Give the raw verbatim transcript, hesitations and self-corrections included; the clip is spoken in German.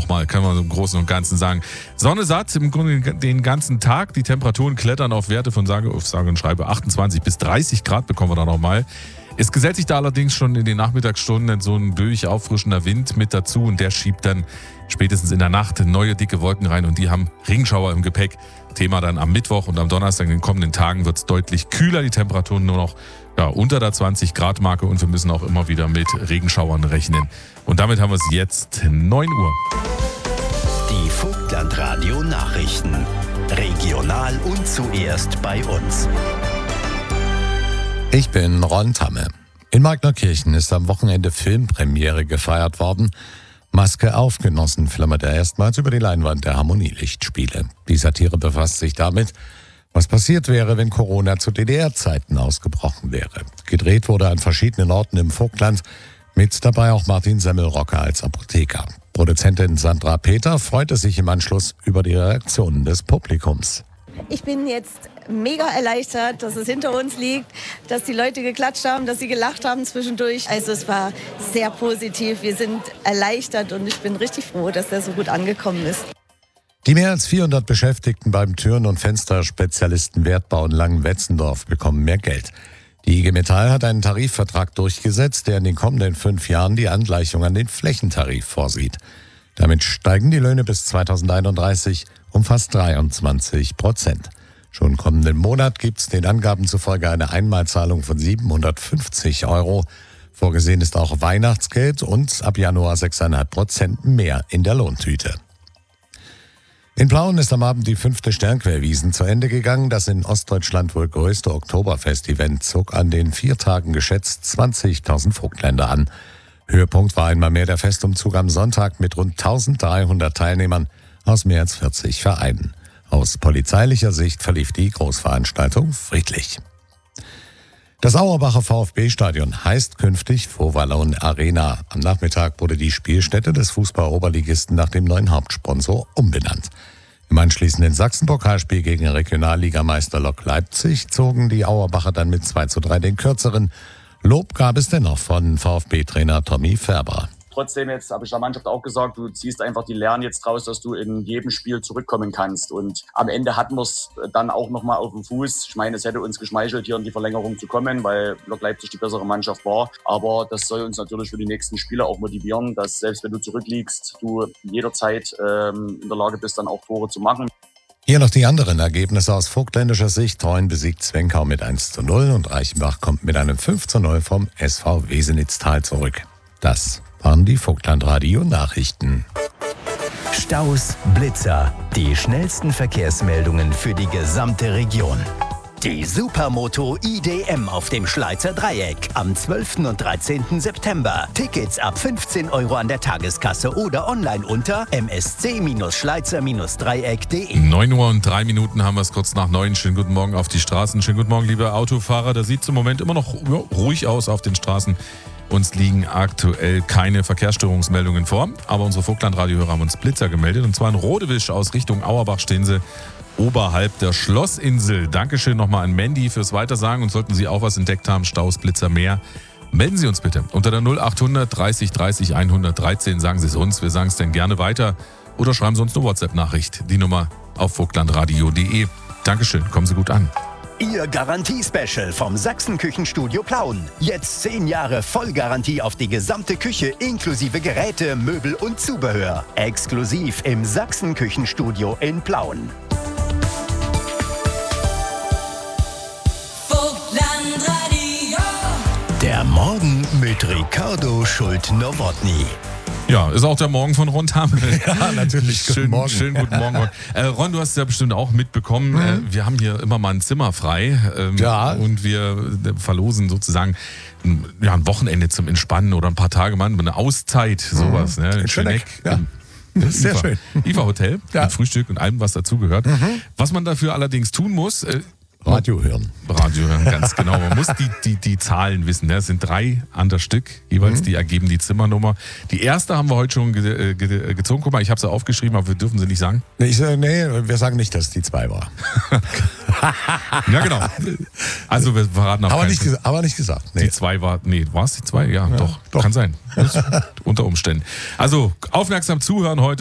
nochmal, kann man so im Großen und Ganzen sagen. Sonne satt, im Grunde den ganzen Tag. Die Temperaturen klettern auf Werte von sage, auf sage und schreibe achtundzwanzig bis dreißig Grad bekommen wir da nochmal. Es gesellt sich da allerdings schon in den Nachmittagsstunden so ein böig auffrischender Wind mit dazu und der schiebt dann spätestens in der Nacht neue dicke Wolken rein und die haben Regenschauer im Gepäck. Thema dann am Mittwoch und am Donnerstag in den kommenden Tagen wird es deutlich kühler, die Temperaturen nur noch ja, unter der zwanzig Grad Marke und wir müssen auch immer wieder mit Regenschauern rechnen. Und damit haben wir es jetzt neun Uhr. Die Vogtlandradio Nachrichten. Regional und zuerst bei uns. Ich bin Ron Tamme. In Magnerkirchen ist am Wochenende Filmpremiere gefeiert worden. Maske auf, Genossen flimmerte erstmals über die Leinwand der Harmonielichtspiele. Die Satire befasst sich damit, was passiert wäre, wenn Corona zu D D R-Zeiten ausgebrochen wäre. Gedreht wurde an verschiedenen Orten im Vogtland, mit dabei auch Martin Semmelrocker als Apotheker. Produzentin Sandra Peter freute sich im Anschluss über die Reaktionen des Publikums. Ich bin jetzt mega erleichtert, dass es hinter uns liegt, dass die Leute geklatscht haben, dass sie gelacht haben zwischendurch. Also es war sehr positiv. Wir sind erleichtert und ich bin richtig froh, dass der so gut angekommen ist. Die mehr als vierhundert Beschäftigten beim Türen- und Fensterspezialisten Wertbau in Langenwetzendorf bekommen mehr Geld. Die I G Metall hat einen Tarifvertrag durchgesetzt, der in den kommenden fünf Jahren die Angleichung an den Flächentarif vorsieht. Damit steigen die Löhne bis zweitausendeinunddreißig um fast dreiundzwanzig Prozent. Schon kommenden Monat gibt es den Angaben zufolge eine Einmalzahlung von siebenhundertfünfzig Euro. Vorgesehen ist auch Weihnachtsgeld und ab Januar sechs Komma fünf Prozent mehr in der Lohntüte. In Plauen ist am Abend die fünfte Sternquerwiesen zu Ende gegangen. Das in Ostdeutschland wohl größte Oktoberfest-Event zog an den vier Tagen geschätzt zwanzigtausend Vogtländer an. Höhepunkt war einmal mehr der Festumzug am Sonntag mit rund eintausenddreihundert Teilnehmern aus mehr als vierzig Vereinen. Aus polizeilicher Sicht verlief die Großveranstaltung friedlich. Das Auerbacher VfB-Stadion heißt künftig Vorwallon Arena. Am Nachmittag wurde die Spielstätte des Fußball-Oberligisten nach dem neuen Hauptsponsor umbenannt. Im anschließenden Sachsen-Pokalspiel gegen Regionalligameister Lok Leipzig zogen die Auerbacher dann mit zwei zu drei den kürzeren. Lob gab es dennoch von VfB-Trainer Tommy Färber. Trotzdem jetzt habe ich der Mannschaft auch gesagt, du ziehst einfach die Lehren jetzt raus, dass du in jedem Spiel zurückkommen kannst. Und am Ende hatten wir es dann auch nochmal auf dem Fuß. Ich meine, es hätte uns geschmeichelt, hier in die Verlängerung zu kommen, weil Lok Leipzig die bessere Mannschaft war. Aber das soll uns natürlich für die nächsten Spiele auch motivieren, dass selbst wenn du zurückliegst, du jederzeit ähm, in der Lage bist, dann auch Tore zu machen. Hier noch die anderen Ergebnisse aus vogtländischer Sicht. Treuen besiegt Zwenkau mit eins zu null und Reichenbach kommt mit einem fünf zu null vom S V Wesenitztal zurück. Das waren die Vogtlandradio-Nachrichten. Staus, Blitzer, die schnellsten Verkehrsmeldungen für die gesamte Region. Die Supermoto I D M auf dem Schleizer Dreieck am zwölften und dreizehnten September. Tickets ab fünfzehn Euro an der Tageskasse oder online unter m s c schleizer dreieck punkt de. neun Uhr und drei Minuten haben wir es kurz nach neun. Schönen guten Morgen auf die Straßen. Schönen guten Morgen, liebe Autofahrer. Da sieht es im Moment immer noch ruhig aus auf den Straßen. Uns liegen aktuell keine Verkehrsstörungsmeldungen vor, aber unsere Vogtlandradio-Hörer haben uns Blitzer gemeldet. Und zwar in Rodewisch aus Richtung Auerbach stehen sie oberhalb der Schlossinsel. Dankeschön nochmal an Mandy fürs Weitersagen. Und sollten Sie auch was entdeckt haben, Staus, Blitzer, mehr, melden Sie uns bitte unter der null achthundert dreißig dreißig hundertdreizehn. Sagen Sie es uns, wir sagen es dann gerne weiter. Oder schreiben Sie uns eine WhatsApp-Nachricht. Die Nummer auf vogtlandradio punkt de. Dankeschön, kommen Sie gut an. Ihr Garantie-Special vom Sachsen-Küchenstudio Plauen. Jetzt zehn Jahre Vollgarantie auf die gesamte Küche inklusive Geräte, Möbel und Zubehör. Exklusiv im Sachsen-Küchenstudio in Plauen. Der Morgen mit Ricardo Schult-Nowotny. Ja, ist auch der Morgen von Ron Tamme. Ja, natürlich. Schön, guten Morgen. Schönen guten Morgen, Ron. Äh, Ron, du hast es ja bestimmt auch mitbekommen. Mhm. Äh, wir haben hier immer mal ein Zimmer frei. Ähm, ja. Und wir äh, verlosen sozusagen ein, ja, ein Wochenende zum Entspannen oder ein paar Tage mal eine Auszeit, sowas. Mhm. Ne? In Schöneck. Ja. Das ist sehr I F A, schön. I F A Hotel, ja. Mit Frühstück und allem, was dazugehört. Mhm. Was man dafür allerdings tun muss... Äh, Radio hören. Radio hören, ganz genau. Man muss die, die, die Zahlen wissen. Ne? Es sind drei an der Stück jeweils, mhm. die ergeben die Zimmernummer. Die erste haben wir heute schon ge, ge, gezogen. Guck mal, ich habe sie aufgeschrieben, aber wir dürfen sie nicht sagen. Nee, ich, nee, wir sagen nicht, dass es die zwei war. Ja, genau. Also wir verraten auf aber keinen nicht, Fall. gesa- aber nicht gesagt. Nee. Die zwei war, nee, war es die zwei? Ja, ja doch, doch. Kann sein. Unter Umständen. Also aufmerksam zuhören heute.